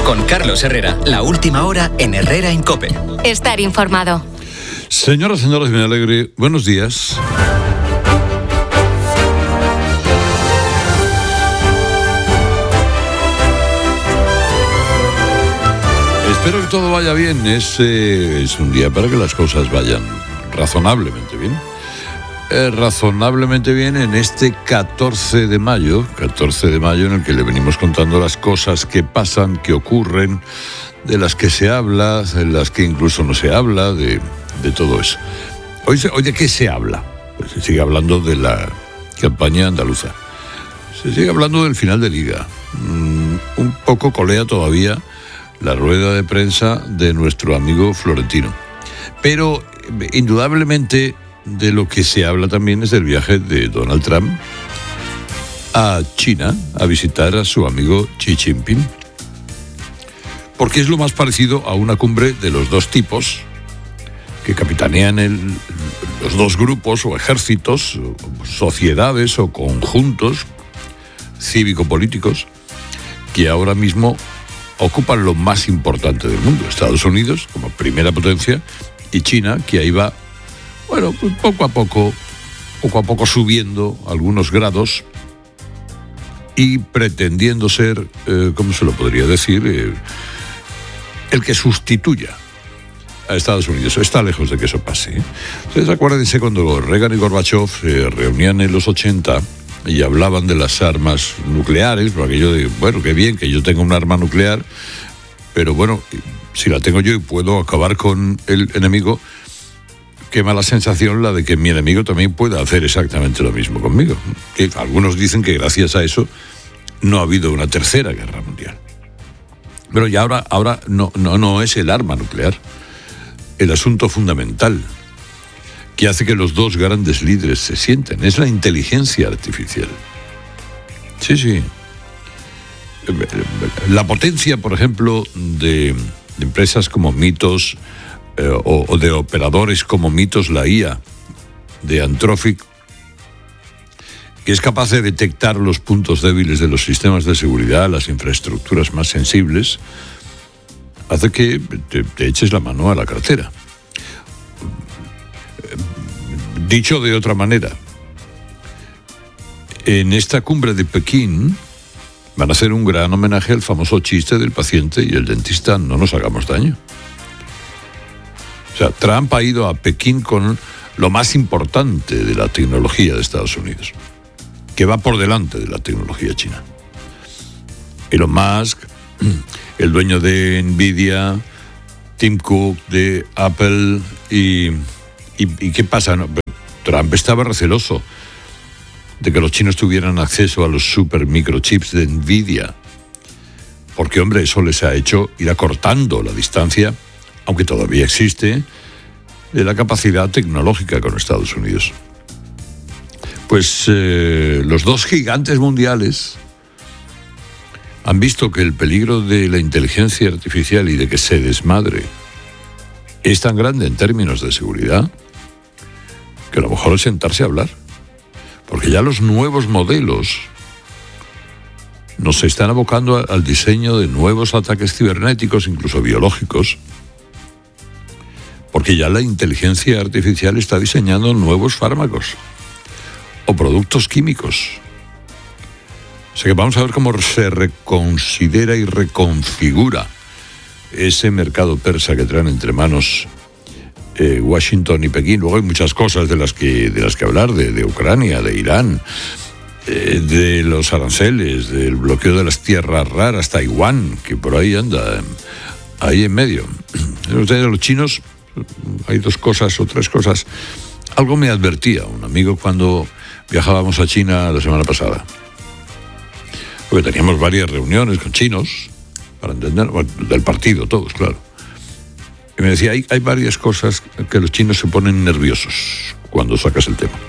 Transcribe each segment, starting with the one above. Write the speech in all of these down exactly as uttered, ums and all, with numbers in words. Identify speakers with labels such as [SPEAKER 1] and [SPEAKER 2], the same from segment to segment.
[SPEAKER 1] Con Carlos Herrera, la última hora en Herrera en COPE.
[SPEAKER 2] Estar informado.
[SPEAKER 3] Señoras, señores, me alegre. Buenos días. Espero que todo vaya bien. Es, eh, es un día para que las cosas vayan razonablemente bien. Eh, razonablemente bien en este catorce de mayo, catorce de mayo en el que le venimos contando las cosas que pasan, que ocurren, de las que se habla, de las que incluso no se habla, de, de todo eso. Hoy, se, hoy ¿de qué se habla? Pues se sigue hablando de la campaña andaluza. Se sigue hablando del final de Liga. Mm, un poco colea todavía la rueda de prensa de nuestro amigo Florentino. Pero, indudablemente, de lo que se habla también es del viaje de Donald Trump a China a visitar a su amigo Xi Jinping. Porque es lo más parecido a una cumbre de los dos tipos que capitanean el, los dos grupos o ejércitos, o sociedades o conjuntos cívico-políticos que ahora mismo ocupan lo más importante del mundo. Estados Unidos como primera potencia y China, que ahí va, bueno, pues poco a poco, poco a poco subiendo algunos grados y pretendiendo ser, eh, ¿cómo se lo podría decir?, eh, el que sustituya a Estados Unidos. Está lejos de que eso pase. Ustedes acuérdense cuando Reagan y Gorbachev se reunían en los ochenta y hablaban de las armas nucleares, por aquello de, bueno, qué bien que yo tenga un arma nuclear, pero bueno, si la tengo yo y puedo acabar con el enemigo, qué mala sensación la de que mi enemigo también pueda hacer exactamente lo mismo conmigo. Que algunos dicen que gracias a eso no ha habido una tercera guerra mundial. Pero ya ahora, ahora no, no, no es el arma nuclear el asunto fundamental que hace que los dos grandes líderes se sienten. Es la inteligencia artificial. Sí, sí. La potencia, por ejemplo, de, de empresas como Mythos, Eh, o, o de operadores como Mythos, la I A de Anthropic, que es capaz de detectar los puntos débiles de los sistemas de seguridad, las infraestructuras más sensibles, hace que te, te eches la mano a la cartera. Dicho de otra manera, en esta cumbre de Pekín van a hacer un gran homenaje al famoso chiste del paciente y el dentista no nos hagamos daño. O sea, Trump ha ido a Pekín con lo más importante de la tecnología de Estados Unidos, que va por delante de la tecnología china. Elon Musk, el dueño de Nvidia, Tim Cook de Apple, y, y, y ¿qué pasa? No, Trump estaba receloso de que los chinos tuvieran acceso a los super microchips de Nvidia, porque, hombre, eso les ha hecho ir acortando la distancia, aunque todavía existe, de la capacidad tecnológica con Estados Unidos. Pues eh, los dos gigantes mundiales han visto que el peligro de la inteligencia artificial y de que se desmadre es tan grande en términos de seguridad que a lo mejor es sentarse a hablar, porque ya los nuevos modelos nos están abocando al diseño de nuevos ataques cibernéticos, incluso biológicos, porque ya la inteligencia artificial está diseñando nuevos fármacos o productos químicos. O sea que vamos a ver cómo se reconsidera y reconfigura ese mercado persa que traen entre manos eh, Washington y Pekín. Luego hay muchas cosas de las que, de las que hablar, de, de Ucrania, de Irán, eh, de los aranceles, del bloqueo de las tierras raras, Taiwán, que por ahí anda, ahí en medio. Ustedes, los chinos, hay dos cosas o tres cosas. Algo me advertía un amigo cuando viajábamos a China la semana pasada, porque teníamos varias reuniones con chinos para entender, bueno, del partido todos, claro, y me decía, hay, hay varias cosas que los chinos se ponen nerviosos cuando sacas el tema.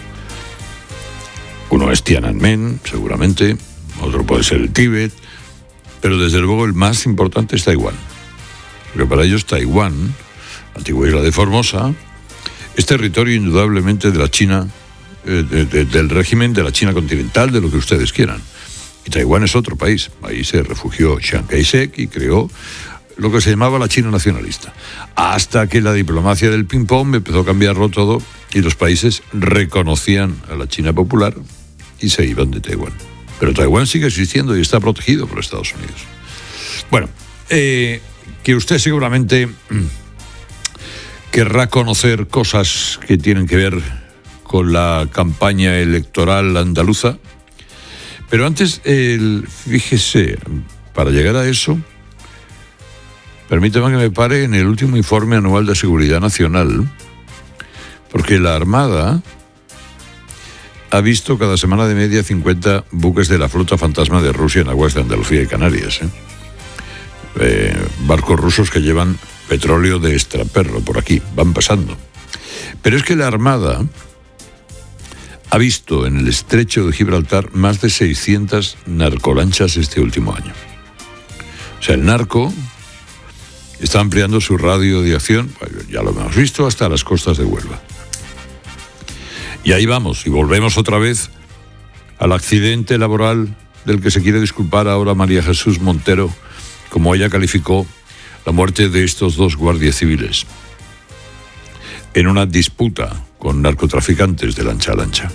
[SPEAKER 3] Uno es Tiananmen, seguramente, otro puede ser el Tíbet, pero desde luego el más importante es Taiwán, porque para ellos Taiwán, antigua isla de Formosa, es territorio indudablemente de la China, eh, de, de, del régimen de la China continental, de lo que ustedes quieran. Y Taiwán es otro país. Ahí se refugió Chiang Kai-shek y creó lo que se llamaba la China nacionalista. Hasta que la diplomacia del ping-pong empezó a cambiarlo todo y los países reconocían a la China popular y se iban de Taiwán. Pero Taiwán sigue existiendo y está protegido por Estados Unidos. Bueno, eh, que usted seguramente querrá conocer cosas que tienen que ver con la campaña electoral andaluza. Pero antes, el, fíjese, para llegar a eso, permítame que me pare en el último informe anual de Seguridad Nacional, porque la Armada ha visto cada semana de media cincuenta buques de la flota fantasma de Rusia en aguas de Andalucía y Canarias. ¿eh? Eh, barcos rusos que llevan petróleo de extraperlo por aquí, van pasando. Pero es que la Armada ha visto en el estrecho de Gibraltar más de seiscientas narcolanchas este último año. O sea, el narco está ampliando su radio de acción, ya lo hemos visto, hasta las costas de Huelva. Y ahí vamos, y volvemos otra vez al accidente laboral del que se quiere disculpar ahora María Jesús Montero, como ella calificó la muerte de estos dos guardias civiles en una disputa con narcotraficantes de lancha a lancha.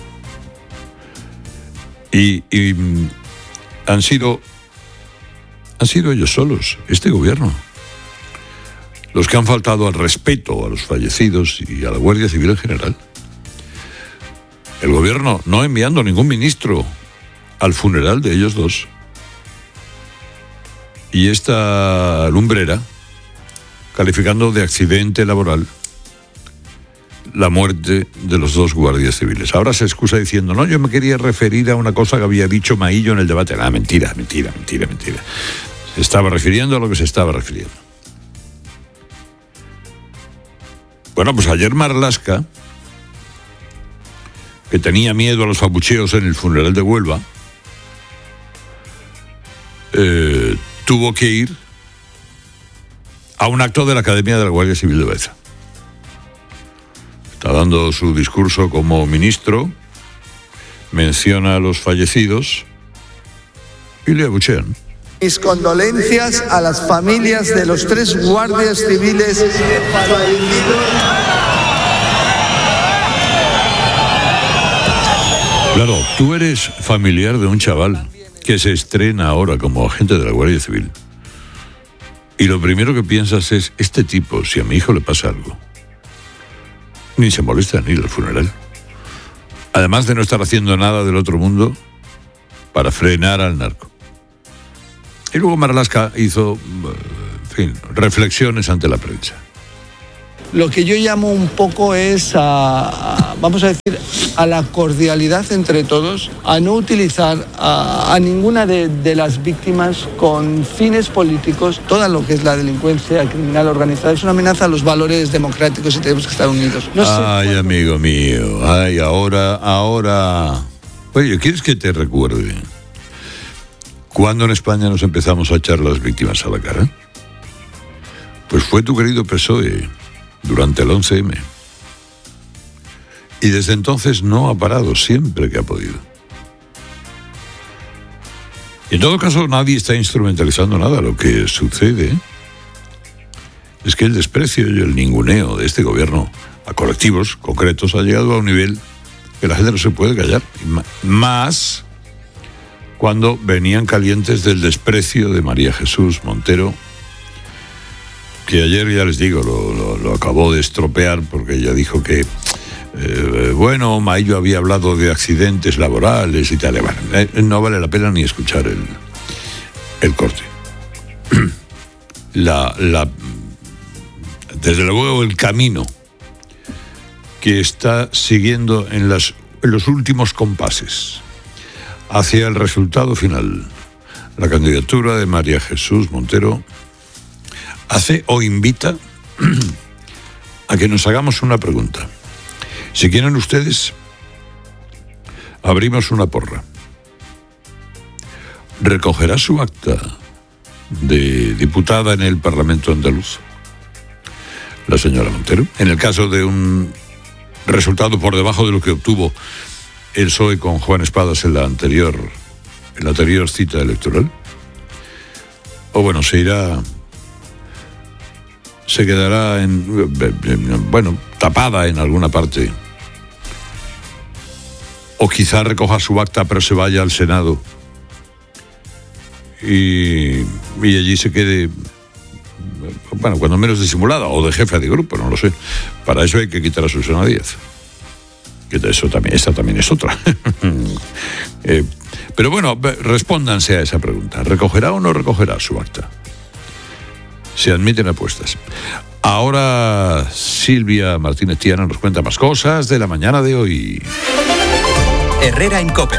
[SPEAKER 3] Y, y han sido, han sido ellos solos, este gobierno, los que han faltado al respeto a los fallecidos y a la Guardia Civil en general. El gobierno no enviando ningún ministro al funeral de ellos dos. Y esta lumbrera calificando de accidente laboral la muerte de los dos guardias civiles. Ahora se excusa diciendo, no, yo me quería referir a una cosa que había dicho Maillo en el debate. Ah, mentira, mentira, mentira, mentira. Se estaba refiriendo a lo que se estaba refiriendo. Bueno, pues ayer Marlaska, que tenía miedo a los abucheos en el funeral de Huelva, eh, tuvo que ir a un acto de la Academia de la Guardia Civil de Baeza. Está dando su discurso como ministro, menciona a los fallecidos y le abuchean.
[SPEAKER 2] Mis condolencias a las familias de los tres guardias civiles fallecidos.
[SPEAKER 3] Claro, tú eres familiar de un chaval que se estrena ahora como agente de la Guardia Civil. Y lo primero que piensas es, este tipo, si a mi hijo le pasa algo, ni se molesta en ir al funeral. Además de no estar haciendo nada del otro mundo para frenar al narco. Y luego Marlaska hizo, en fin, reflexiones ante la prensa.
[SPEAKER 2] Lo que yo llamo un poco es a, a vamos a decir, a la cordialidad entre todos, a no utilizar a, a ninguna de, de las víctimas con fines políticos. Toda lo que es la delincuencia criminal organizada es una amenaza a los valores democráticos y tenemos que estar unidos. No sé
[SPEAKER 3] ay, cuándo... amigo mío, ay, ahora, ahora... Oye, ¿quieres que te recuerde cuándo en España nos empezamos a echar las víctimas a la cara? Pues fue tu querido P S O E durante el once eme. Y desde entonces no ha parado, siempre que ha podido. Y en todo caso, nadie está instrumentalizando nada. Lo que sucede es que el desprecio y el ninguneo de este gobierno a colectivos concretos ha llegado a un nivel que la gente no se puede callar. Más cuando venían calientes del desprecio de María Jesús Montero, que ayer, ya les digo, lo, lo, lo acabó de estropear porque ella dijo que, eh, bueno, Maillo había hablado de accidentes laborales y tal. Bueno, eh, no vale la pena ni escuchar el, el corte. La, la, desde luego, el camino que está siguiendo en, las, en los últimos compases hacia el resultado final, la candidatura de María Jesús Montero, hace o invita a que nos hagamos una pregunta. Si quieren ustedes, abrimos una porra. ¿Recogerá su acta de diputada en el Parlamento andaluz la señora Montero? En el caso de un resultado por debajo de lo que obtuvo el P S O E con Juan Espadas en la anterior en la anterior cita electoral. O bueno, se irá, se quedará en, bueno, tapada en alguna parte. O quizá recoja su acta pero se vaya al Senado y, y allí se quede, bueno, cuando menos disimulada, o de jefe de grupo, no lo sé. Para eso hay que quitar a Susana Díaz. Que eso también, esta también es otra. eh, pero bueno, respóndanse a esa pregunta. ¿Recogerá o no recogerá su acta? Se admiten apuestas. Ahora Silvia Martínez Tiana nos cuenta más cosas de la mañana de hoy.
[SPEAKER 1] Herrera en COPE.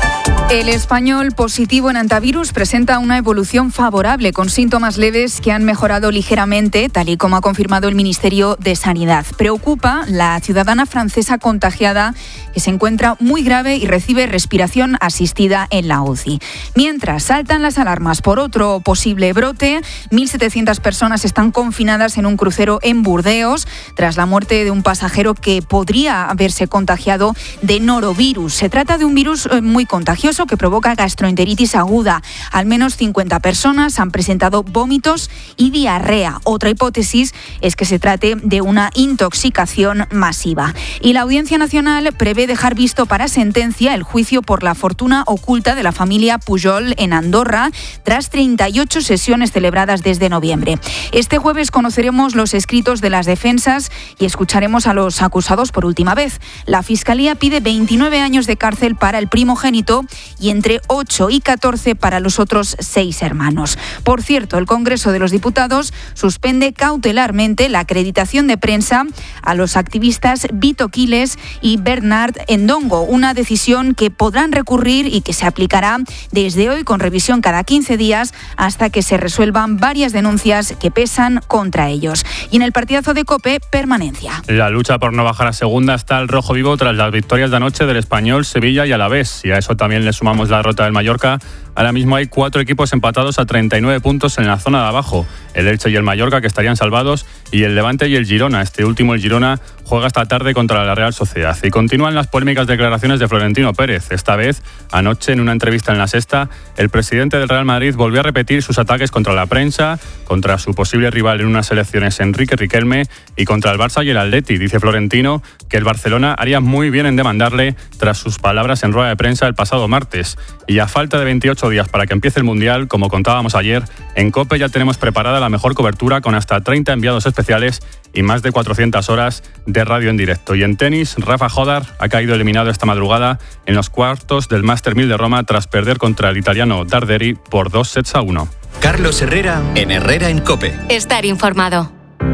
[SPEAKER 4] El español positivo en antivirus presenta una evolución favorable con síntomas leves que han mejorado ligeramente, tal y como ha confirmado el Ministerio de Sanidad. Preocupa la ciudadana francesa contagiada que se encuentra muy grave y recibe respiración asistida en la U C I. Mientras saltan las alarmas por otro posible brote, mil setecientas personas están confinadas en un crucero en Burdeos tras la muerte de un pasajero que podría haberse contagiado de norovirus. Se trata de un virus muy contagioso que provoca gastroenteritis aguda. Al menos cincuenta personas han presentado vómitos y diarrea. Otra hipótesis es que se trate de una intoxicación masiva. Y la Audiencia Nacional prevé dejar visto para sentencia el juicio por la fortuna oculta de la familia Pujol en Andorra, tras treinta y ocho sesiones celebradas desde noviembre. Este jueves conoceremos los escritos de las defensas y escucharemos a los acusados por última vez. La Fiscalía pide veintinueve años de cárcel para el primogénito y entre ocho y catorce para los otros seis hermanos. Por cierto, el Congreso de los Diputados suspende cautelarmente la acreditación de prensa a los activistas Vito Quiles y Bernard Endongo, una decisión que podrán recurrir y que se aplicará desde hoy con revisión cada quince días hasta que se resuelvan varias denuncias que pesan contra ellos. Y en el partidazo de COPE, permanencia.
[SPEAKER 5] La lucha por no bajar a segunda está al rojo vivo tras las victorias de anoche del Español, Sevilla y Alavés, y a eso también le sumamos la derrota del Mallorca. Ahora mismo hay cuatro equipos empatados a treinta y nueve puntos en la zona de abajo. El Elche y el Mallorca, que estarían salvados, y el Levante y el Girona. Este último, el Girona, juega esta tarde contra la Real Sociedad. Y continúan las polémicas declaraciones de Florentino Pérez. Esta vez, anoche, en una entrevista en La Sexta, el presidente del Real Madrid volvió a repetir sus ataques contra la prensa, contra su posible rival en unas elecciones, Enrique Riquelme, y contra el Barça y el Atleti. Dice Florentino que el Barcelona haría muy bien en demandarle tras sus palabras en rueda de prensa el pasado martes. Y a falta de veintiocho días para que empiece el Mundial, como contábamos ayer, en COPE ya tenemos preparada la mejor cobertura con hasta treinta enviados especiales y más de cuatrocientas horas de radio en directo. Y en tenis, Rafa Jodar ha caído eliminado esta madrugada en los cuartos del Master mil de Roma tras perder contra el italiano Darderi por dos sets a uno.
[SPEAKER 1] Carlos Herrera en Herrera en COPE.
[SPEAKER 6] Estar informado.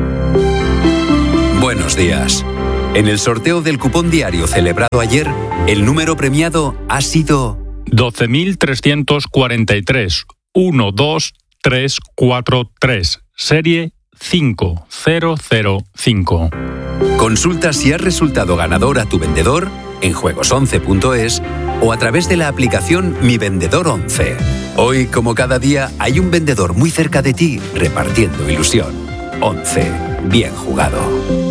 [SPEAKER 7] Buenos días. En el sorteo del cupón diario celebrado ayer, el número premiado ha sido
[SPEAKER 8] doce mil trescientos cuarenta y tres, uno dos tres cuatro tres, serie cinco cero cero cinco.
[SPEAKER 7] Consulta si has resultado ganador a tu vendedor en juegos once punto es o a través de la aplicación Mi Vendedor once. Hoy, como cada día, hay un vendedor muy cerca de ti repartiendo ilusión. once. Bien jugado.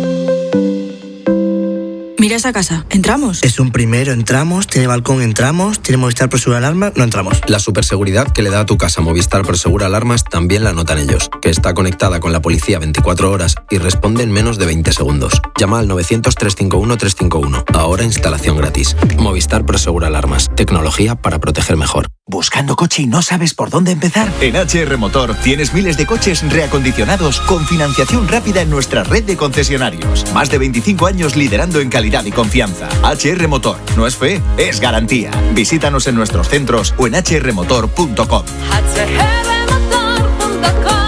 [SPEAKER 9] Mira esa casa, ¿entramos?
[SPEAKER 10] Es un primero, entramos, tiene balcón, entramos, tiene Movistar Prosegura Alarmas, no entramos.
[SPEAKER 11] La superseguridad que le da a tu casa Movistar Prosegura Alarmas también la notan ellos, que está conectada con la policía veinticuatro horas y responde en menos de veinte segundos. Llama al novecientos, trescientos cincuenta y uno, trescientos cincuenta y uno. Ahora instalación gratis. Movistar Prosegura Alarmas, tecnología para proteger mejor.
[SPEAKER 12] ¿Buscando coche y no sabes por dónde empezar? En H R Motor tienes miles de coches reacondicionados con financiación rápida en nuestra red de concesionarios. Más de veinticinco años liderando en calidad y confianza. H R Motor. No es fe, es garantía. Visítanos en nuestros centros o en h r motor punto com.
[SPEAKER 13] h r motor punto com.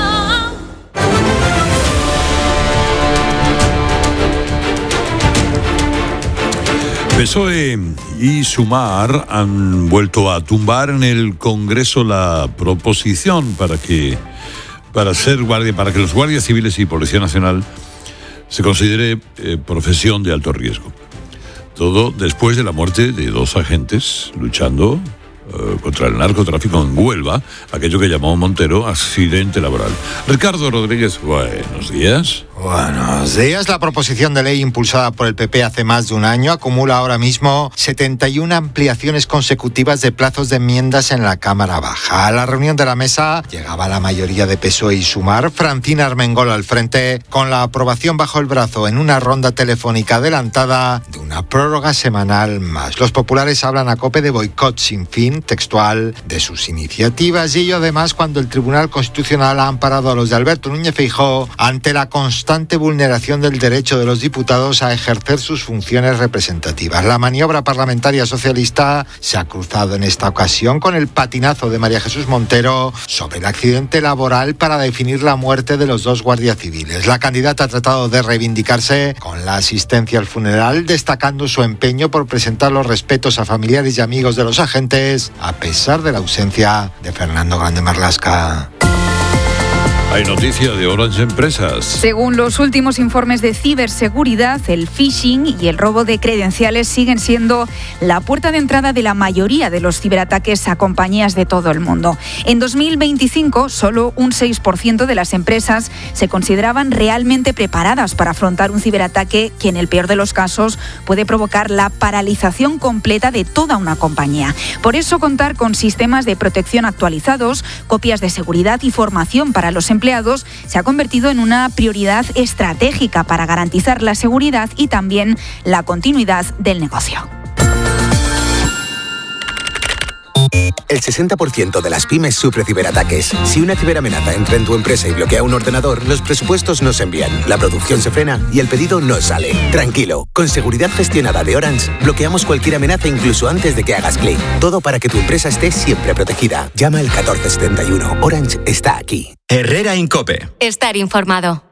[SPEAKER 3] P S O E y Sumar han vuelto a tumbar en el Congreso la proposición para que para ser guardia, para que los guardias civiles y Policía Nacional se considere eh, profesión de alto riesgo. Todo después de la muerte de dos agentes luchando eh, contra el narcotráfico en Huelva, aquello que llamó Montero accidente laboral. Ricardo Rodríguez, buenos días.
[SPEAKER 6] Buenos días. La proposición de ley impulsada por el P P hace más de un año acumula ahora mismo setenta y una ampliaciones consecutivas de plazos de enmiendas en la Cámara Baja. A la reunión de la mesa llegaba la mayoría de P S O E y Sumar, Francina Armengol al frente, con la aprobación bajo el brazo en una ronda telefónica adelantada de una prórroga semanal más. Los populares hablan a COPE de boicot sin fin, textual, de sus iniciativas, y ello además cuando el Tribunal Constitucional ha amparado a los de Alberto Núñez Feijóo ante la constante vulneración del derecho de los diputados a ejercer sus funciones representativas. La maniobra parlamentaria socialista se ha cruzado en esta ocasión con el patinazo de María Jesús Montero sobre el accidente laboral para definir la muerte de los dos guardias civiles. La candidata ha tratado de reivindicarse con la asistencia al funeral, destacando su empeño por presentar los respetos a familiares y amigos de los agentes, a pesar de la ausencia de Fernando Grande Marlaska.
[SPEAKER 3] Hay noticia de Orange Empresas.
[SPEAKER 4] Según los últimos informes de ciberseguridad, el phishing y el robo de credenciales siguen siendo la puerta de entrada de la mayoría de los ciberataques a compañías de todo el mundo. En dos mil veinticinco, solo un seis por ciento de las empresas se consideraban realmente preparadas para afrontar un ciberataque que, en el peor de los casos, puede provocar la paralización completa de toda una compañía. Por eso, contar con sistemas de protección actualizados, copias de seguridad y formación para los empleados empleados se ha convertido en una prioridad estratégica para garantizar la seguridad y también la continuidad del negocio.
[SPEAKER 14] El sesenta por ciento de las pymes sufre ciberataques. Si una ciberamenaza entra en tu empresa y bloquea un ordenador, los presupuestos no se envían, la producción se frena y el pedido no sale. Tranquilo, con seguridad gestionada de Orange, bloqueamos cualquier amenaza incluso antes de que hagas clic. Todo para que tu empresa esté siempre protegida. Llama al catorce setenta y uno. Orange está aquí.
[SPEAKER 1] Herrera en COPE.
[SPEAKER 15] Estar informado.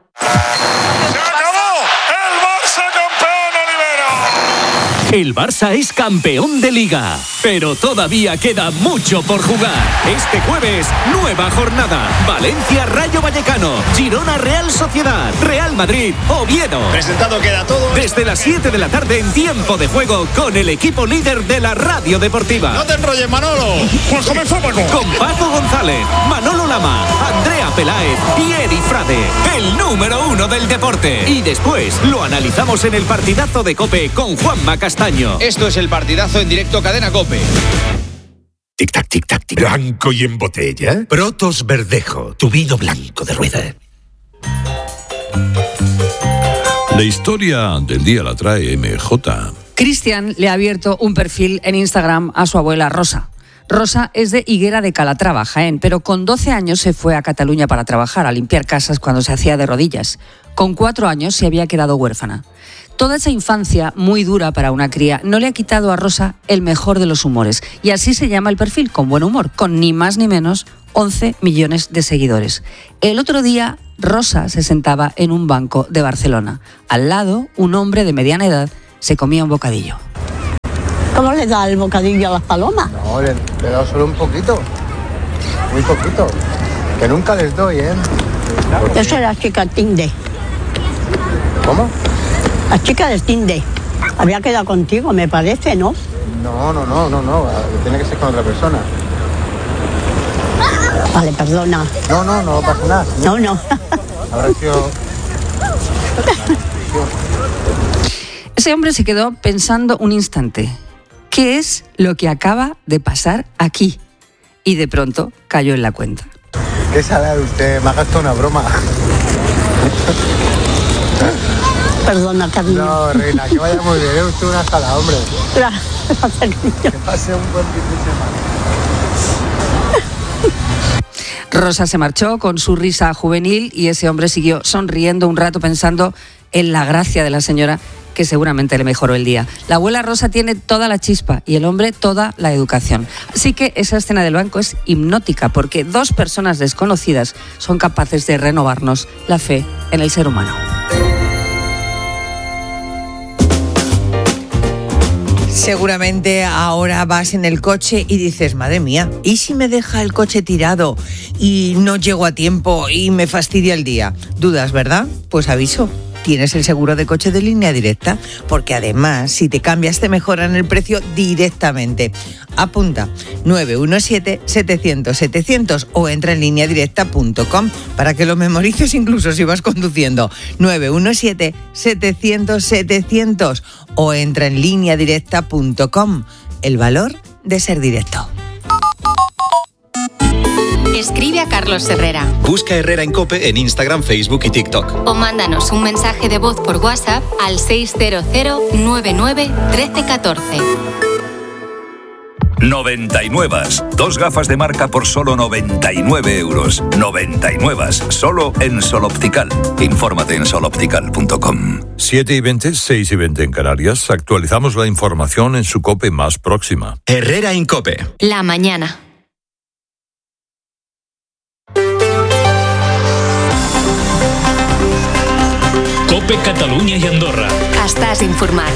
[SPEAKER 16] El Barça es campeón de Liga, pero todavía queda mucho por jugar. Este jueves, nueva jornada. Valencia Rayo Vallecano, Girona Real Sociedad, Real Madrid Oviedo.
[SPEAKER 17] Presentado queda todo.
[SPEAKER 16] Desde las siete de la tarde en tiempo de juego con el equipo líder de la radio deportiva.
[SPEAKER 17] No te enrolles, Manolo. Pues comenzamos.
[SPEAKER 16] Con Paco González, Manolo Lama, Andrea Peláez y Eri Frade, el número uno del deporte. Y después lo analizamos en el partidazo de COPE con Juanma Castaño.
[SPEAKER 17] Esto es el partidazo en directo Cadena COPE.
[SPEAKER 18] Tic tac, tic tac, tic. Blanco y en botella. Protos Verdejo, tu vino blanco de rueda.
[SPEAKER 3] La historia del día la trae M J.
[SPEAKER 19] Cristian le ha abierto un perfil en Instagram a su abuela Rosa. Rosa es de Higuera de Calatrava, Jaén, pero con doce años se fue a Cataluña para trabajar, a limpiar casas cuando se hacía de rodillas. Con cuatro años se había quedado huérfana. Toda esa infancia, muy dura para una cría, no le ha quitado a Rosa el mejor de los humores. Y así se llama el perfil, con buen humor, con ni más ni menos once millones de seguidores. El otro día, Rosa se sentaba en un banco de Barcelona. Al lado, un hombre de mediana edad se comía un bocadillo.
[SPEAKER 20] ¿Cómo le da el bocadillo a las palomas?
[SPEAKER 21] No, le, le he dado solo un poquito, muy poquito, que nunca les doy, ¿eh?
[SPEAKER 20] Yo soy la chica Tinder.
[SPEAKER 21] ¿Cómo?
[SPEAKER 20] La chica del Tinder. Había quedado contigo, me parece, ¿no?
[SPEAKER 21] No, no, no, no, no, tiene que ser con otra persona.
[SPEAKER 20] Vale, perdona.
[SPEAKER 21] No, no, no pasa nada.
[SPEAKER 20] No, no.
[SPEAKER 21] Habrá sido...
[SPEAKER 19] Ese hombre se quedó pensando un instante. ¿Qué es lo que acaba de pasar aquí? Y de pronto cayó en la cuenta.
[SPEAKER 21] ¿Qué sabe usted? Me ha gastado una broma.
[SPEAKER 20] Perdona, cariño.
[SPEAKER 21] No, reina, que vaya muy bien. Es usted una sala, hombre.
[SPEAKER 20] Gracias,
[SPEAKER 21] que pase un buen fin de
[SPEAKER 19] semana. Rosa se marchó con su risa juvenil y ese hombre siguió sonriendo un rato pensando en la gracia de la señora, que seguramente le mejoró el día. La abuela Rosa tiene toda la chispa y el hombre toda la educación. Así que esa escena del banco es hipnótica, porque dos personas desconocidas son capaces de renovarnos la fe en el ser humano.
[SPEAKER 22] Seguramente ahora vas en el coche y dices, madre mía, ¿y si me deja el coche tirado y no llego a tiempo y me fastidia el día? Dudas, ¿verdad? Pues aviso, tienes el seguro de coche de Línea Directa, porque además, si te cambias, te mejoran el precio directamente. Apunta nueve uno siete, setecientos, setecientos o entra en línea directa punto com para que lo memorices incluso si vas conduciendo. nueve uno siete, setecientos, setecientos o entra en línea directa punto com. El valor de ser directo.
[SPEAKER 2] Escribe a Carlos Herrera.
[SPEAKER 1] Busca Herrera en COPE en Instagram, Facebook y TikTok.
[SPEAKER 2] O mándanos un mensaje de voz por WhatsApp al seis cero cero, nueve nueve, uno tres uno cuatro.
[SPEAKER 15] noventa y nueve. Dos gafas de marca por solo noventa y nueve euros. noventa y nueve. Solo en Sol Optical. Infórmate en sol optical punto com.
[SPEAKER 3] siete y veinte, seis y veinte en Canarias. Actualizamos la información en su COPE más próxima.
[SPEAKER 1] Herrera en COPE.
[SPEAKER 2] La mañana.
[SPEAKER 8] COPE Catalunya i Andorra.
[SPEAKER 2] Estàs informat.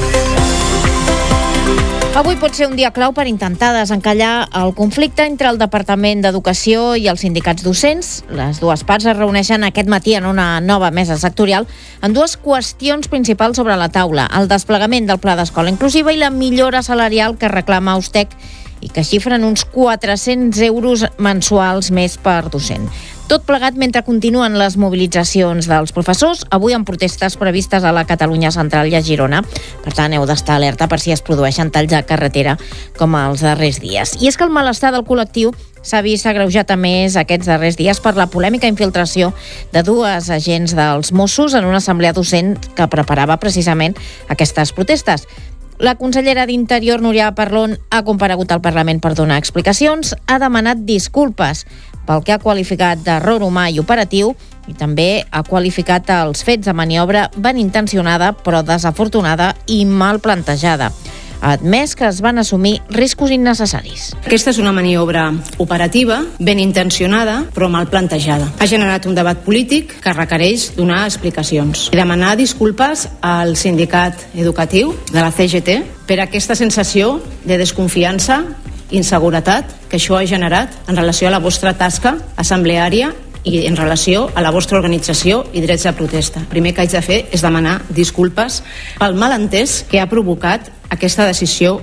[SPEAKER 23] Avui pot ser un dia clau per intentar desencallar el conflicte entre el Departament d'Educació i els sindicats docents. Les dues parts es reuneixen aquest matí en una nova mesa sectorial amb dues qüestions principals sobre la taula: el desplegament del Pla d'Escola Inclusiva i la millora salarial que reclama Eustec i que xifren uns quatre-cents euros mensuals més per docent. Tot plegat mentre continuen les mobilitzacions dels professors, avui amb protestes previstes a la Catalunya Central i a Girona. Per tant, heu d'estar alerta per si es produeixen talls de carretera com els darrers dies. I és que el malestar del col·lectiu s'ha vist agreujat a més aquests darrers dies per la polèmica infiltració de dues agents dels Mossos en una assemblea docent que preparava precisament aquestes protestes. La consellera d'Interior, Núria Parlon, ha comparegut al Parlament per donar explicacions, ha demanat disculpes pel que ha qualificat d'error humà i operatiu i també ha qualificat els fets de maniobra ben intencionada però desafortunada i mal plantejada. Ha admès que es van assumir riscos innecessaris.
[SPEAKER 24] Aquesta és una maniobra operativa, ben intencionada, però mal plantejada. Ha generat un debat polític que requereix donar explicacions. I demanar disculpes al sindicat educatiu de la C G T per aquesta sensació de desconfiança, inseguretat que això ha generat en relació a la vostra tasca assembleària i en relació a la vostra organització i drets de protesta. El primer que haig de fer és demanar disculpes pel malentès que ha provocat aquesta decisió.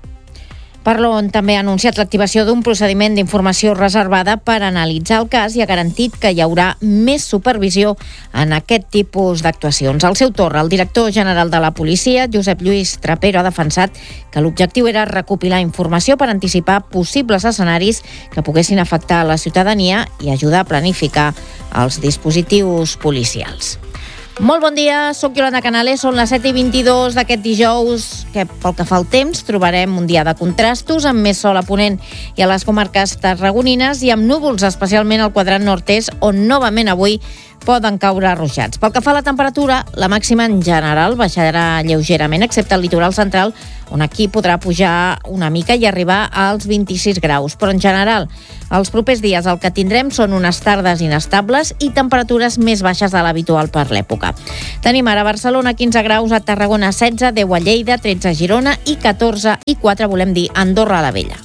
[SPEAKER 23] Parlon també ha anunciat l'activació d'un procediment d'informació reservada per analitzar el cas i ha garantit que hi haurà més supervisió en aquest tipus d'actuacions. Al seu torn, el director general de la policia, Josep Lluís Trapero, ha defensat que l'objectiu era recopilar informació per anticipar possibles escenaris que poguessin afectar la ciutadania i ajudar a planificar els dispositius policials. Molt bon dia, sóc Yolanda Canales, són les set i vint-i-dos d'aquest dijous, que pel que fa al temps trobarem un dia de contrastos, amb més sol a Ponent i a les comarques tarragonines i amb núvols, especialment al quadrant nord-est, on novament avui poden caure ruixats. Pel que fa a la temperatura, la màxima en general baixarà lleugerament, excepte al litoral central, on aquí podrà pujar una mica i arribar als vint-i-sis graus. Però en general, els propers dies el que tindrem són unes tardes inestables i temperatures més baixes de l'habitual per l'època. Tenim ara a Barcelona quinze graus, a Tarragona setze, deu a Lleida, tretze a Girona i catorze i quatre, volem dir, a Andorra la Vella.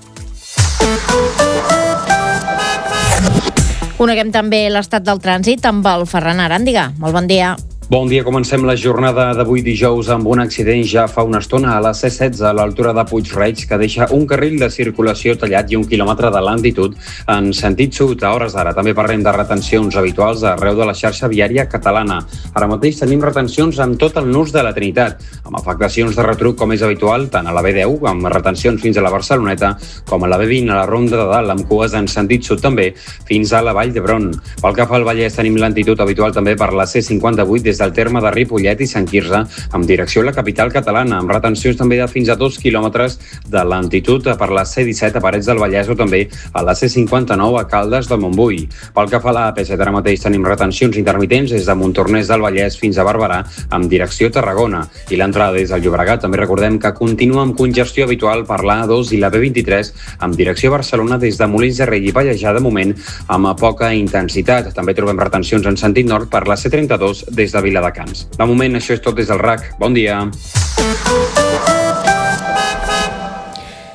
[SPEAKER 23] Coneguem també l'estat del trànsit amb el Ferran Aràndiga. Molt bon dia.
[SPEAKER 25] Bon dia, comencem la jornada d'avui dijous amb un accident ja fa una estona a la C setze a l'altura de Puig-reig que deixa un carril de circulació tallat i un quilòmetre de lentitud en sentit sud a hores d'ara. També parlem de retencions habituals arreu de la xarxa viària catalana. Ara mateix tenim retencions amb tot el nus de la Trinitat, amb afectacions de retruc com és habitual tant a la B deu, amb retencions fins a la Barceloneta, com a la B vint a la Ronda de Dalt, amb cues en sentit sud també fins a la Vall d'Hebron. Pel que fa al Vallès tenim lentitud habitual també per la C cinquanta-vuit des del terme de Ripollet i Sant Quirze amb direcció a la capital catalana, amb retencions també de fins a dos quilòmetres de lentitud per la C disset a Parets del Vallès o també a la C cinquanta-nou a Caldes de Montbui. Pel que fa a la A P set, ara mateix tenim retencions intermitents des de Montornès del Vallès fins a Barberà amb direcció a Tarragona i l'entrada des del Llobregat. També recordem que continua amb congestió habitual per l'A dos i la B vint-i-tres amb direcció a Barcelona des de Molins de Rei i Pallejà de moment amb poca intensitat. També trobem retencions en sentit nord per la C trenta-dos des de Viladecans. De moment, això és tot des del R A C. Bon dia.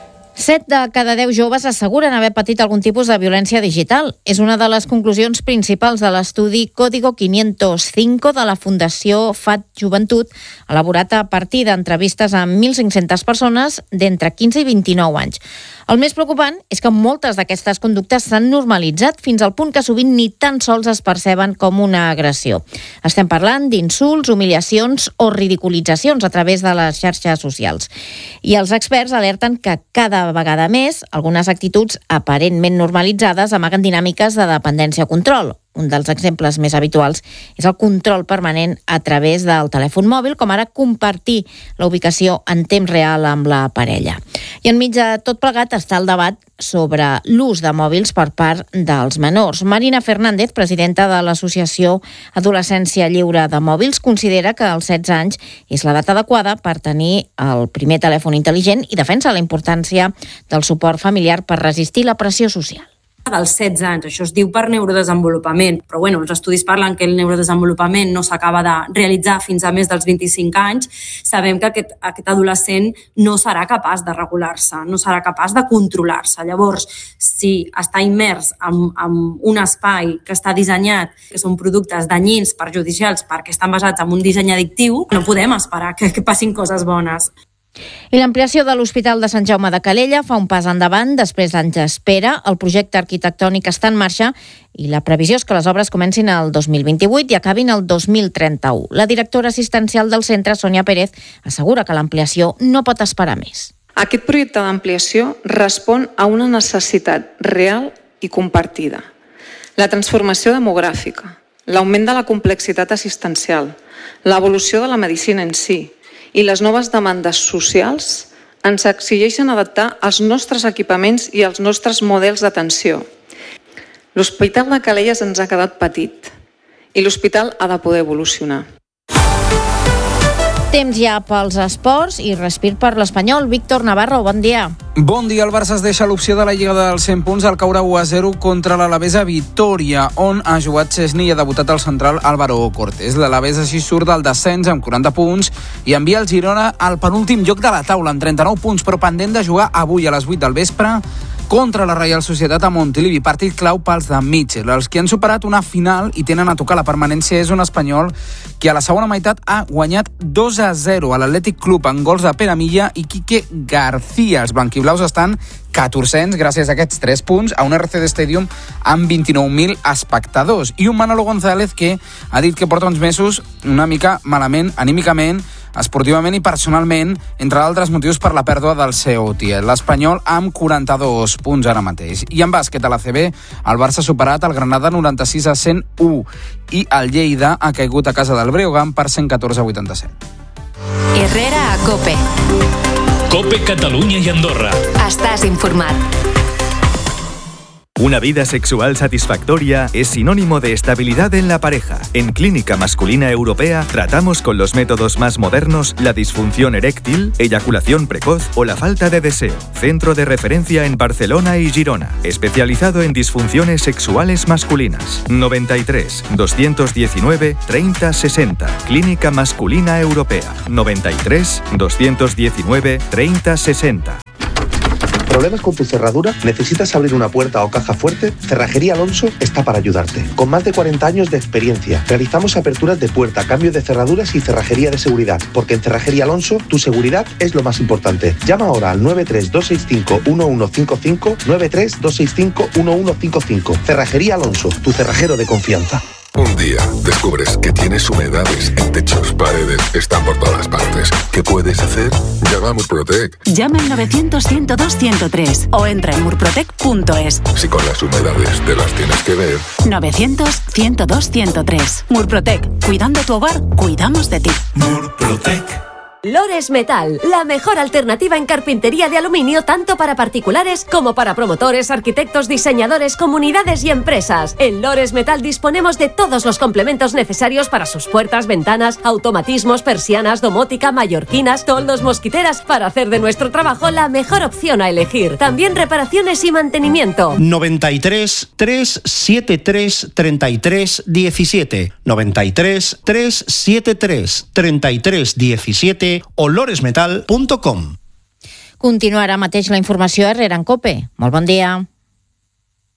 [SPEAKER 23] Set de cada deu joves asseguren haver patit algun tipus de violència digital. És una de les conclusions principals de l'estudi Código quinientos cinco de la Fundació F A T Joventut, elaborat a partir d'entrevistes amb mil cinc-centes persones d'entre quinze i vint-i-nou anys. El més preocupant és que moltes d'aquestes conductes s'han normalitzat fins al punt que sovint ni tan sols es perceben com una agressió. Estem parlant d'insults, humiliacions o ridiculitzacions a través de les xarxes socials. I els experts alerten que cada vegada més algunes actituds aparentment normalitzades amaguen dinàmiques de dependència o control. Un dels exemples més habituals és el control permanent a través del telèfon mòbil, com ara compartir la ubicació en temps real amb la parella. I enmig de tot plegat està el debat sobre l'ús de mòbils per part dels menors. Marina Fernández, presidenta de l'Associació Adolescència Lliure de Mòbils, considera que als setze anys és l'edat adequada per tenir el primer telèfon intel·ligent i defensa la importància del suport familiar per resistir la pressió social.
[SPEAKER 5] Dels setze anys, això es diu per neurodesenvolupament, però bueno, els estudis parlen que el neurodesenvolupament no s'acaba de realitzar fins a més dels vint-i-cinc anys. Sabem que aquest, aquest adolescent no serà capaç de regular-se, no serà capaç de controlar-se. Llavors, si està immers en, en un espai que està dissenyat, que són productes danyins, perjudicials, perquè estan basats en un disseny addictiu, no podem esperar que, que passin coses bones.
[SPEAKER 23] I l'ampliació de l'Hospital de Sant Jaume de Calella fa un pas endavant després d'anys d'espera. El projecte arquitectònic està en marxa i la previsió és que les obres comencin el dos mil vint-i-vuit i acabin el dos mil trenta-u. La directora assistencial del centre, Sònia Pérez, assegura que l'ampliació no pot esperar més.
[SPEAKER 7] Aquest projecte d'ampliació respon a una necessitat real i compartida. La transformació demogràfica, l'augment de la complexitat assistencial, l'evolució de la medicina en si, i les noves demandes socials ens exigeixen adaptar els nostres equipaments i els nostres models d'atenció. L'Hospital de Calella ens ha quedat petit i l'hospital ha de poder evolucionar.
[SPEAKER 23] Temps ja pels esports i respir per l'Espanyol. Víctor Navarro, bon dia.
[SPEAKER 9] Bon dia, el Barça es deixa l'opció de la Lliga dels cent punts al caure u a zero contra l'Alavés a Vitòria, on ha jugat Chesney i ha debutat el central Álvaro Cortés. L'Alavés així surt del descens amb quaranta punts i envia el Girona al penúltim lloc de la taula amb trenta-nou punts, però pendent de jugar avui a les vuit del vespre contra la Reial Societat a Montilivi, partit clau pels de Mitchell. Els que han superat una final i tenen a tocar la permanència és un espanyol que a la segona meitat ha guanyat dos a zero a l'Atlètic Club en gols de Pere Milla i Quique García. Els blanquiblaus estan catorzens gràcies a aquests tres punts a un R C D Stadium amb vint-i-nou mil espectadors. I un Manolo González que ha dit que porta uns mesos una mica malament anímicament, esportivament i personalment, entre altres motius per la pèrdua del seu tiet. L'Espanyol amb quaranta-dos punts ara mateix. I en bàsquet a l'A C B, el Barça ha superat el Granada noranta-sis a cent u i el Lleida ha caigut a casa del Breogán per cent catorze a vuitanta-set.
[SPEAKER 2] Herrera a COPE.
[SPEAKER 16] COPE Catalunya i Andorra.
[SPEAKER 2] Estàs informat.
[SPEAKER 12] Una vida sexual satisfactoria es sinónimo de estabilidad en la pareja. En Clínica Masculina Europea tratamos con los métodos más modernos la disfunción eréctil, eyaculación precoz o la falta de deseo. Centro de referencia en Barcelona y Girona. Especializado en disfunciones sexuales masculinas. noventa y tres, doscientos diecinueve, treinta sesenta. Clínica Masculina Europea. noventa y tres, doscientos diecinueve, treinta sesenta.
[SPEAKER 10] ¿Problemas con tu cerradura? ¿Necesitas abrir una puerta o caja fuerte? Cerrajería Alonso está para ayudarte. Con más de cuarenta años de experiencia, realizamos aperturas de puerta, cambio de cerraduras y cerrajería de seguridad. Porque en Cerrajería Alonso, tu seguridad es lo más importante. Llama ahora al nueve tres dos seis cinco uno uno cinco cinco, nueve tres dos seis cinco uno uno cinco cinco. Cerrajería Alonso, tu cerrajero de confianza.
[SPEAKER 11] Un día descubres que tienes humedades en techos, paredes, están por todas partes. ¿Qué puedes hacer? Llama a Murprotec.
[SPEAKER 26] Llama al novecientos, ciento dos, ciento tres o entra en murprotec punto es.
[SPEAKER 11] Si con las humedades te las tienes que ver.
[SPEAKER 26] novecientos, ciento dos, ciento tres. Murprotec. Cuidando tu hogar, cuidamos de ti.
[SPEAKER 11] Murprotec.
[SPEAKER 27] Lores Metal, la mejor alternativa en carpintería de aluminio tanto para particulares como para promotores, arquitectos, diseñadores, comunidades y empresas. En Lores Metal disponemos de todos los complementos necesarios para sus puertas, ventanas, automatismos, persianas, domótica, mallorquinas, toldos, mosquiteras, para hacer de nuestro trabajo la mejor opción a elegir. También reparaciones y mantenimiento.
[SPEAKER 28] noventa y tres, trescientos setenta y tres, treinta y tres diecisiete. noventa y tres, trescientos setenta y tres, treinta y tres diecisiete o loresmetal punto com.
[SPEAKER 23] Continua ara mateix la informació a Herrera en COPE. Molt bon dia.